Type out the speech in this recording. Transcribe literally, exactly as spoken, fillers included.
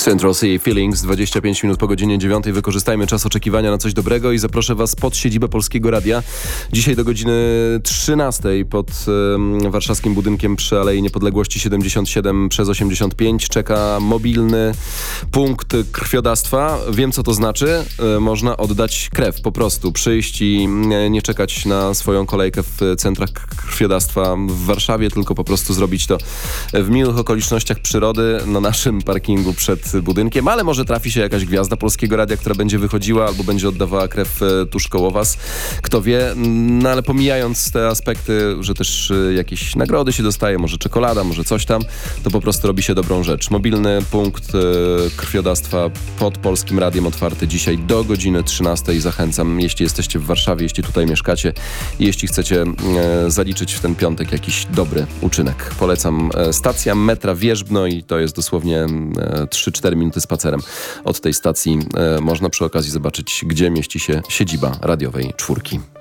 Central Sea Feelings, dwadzieścia pięć minut po godzinie dziewiątej. Wykorzystajmy czas oczekiwania na coś dobrego i zaproszę Was pod siedzibę Polskiego Radia. Dzisiaj do godziny trzynastej pod um, warszawskim budynkiem przy Alei Niepodległości siedemdziesiąt siedem przez osiemdziesiąt pięć czeka mobilny punkt krwiodawstwa. Wiem, co to znaczy. E, można oddać krew, po prostu przyjść i nie, nie czekać na swoją kolejkę w centrach krwiodawstwa w Warszawie, tylko po prostu zrobić to w miłych okolicznościach przyrody na naszym parkingu przed budynkiem, ale może trafi się jakaś gwiazda Polskiego Radia, która będzie wychodziła albo będzie oddawała krew e, tuż koło Was. Kto wie, no ale pomijając te aspekty, że też e, jakieś nagrody się dostaje, może czekolada, może coś tam, to po prostu robi się dobrą rzecz. Mobilny punkt e, krwiodawstwa pod Polskim Radiem otwarty dzisiaj do godziny trzynastej. Zachęcam, jeśli jesteście w Warszawie, jeśli tutaj mieszkacie i jeśli chcecie e, zaliczyć w ten piątek jakiś dobry uczynek. Polecam e, stacja metra Wierzbno i to jest dosłownie e, trzy cztery minuty spacerem od tej stacji. E, można przy okazji zobaczyć, gdzie mieści się siedziba radiowej czwórki.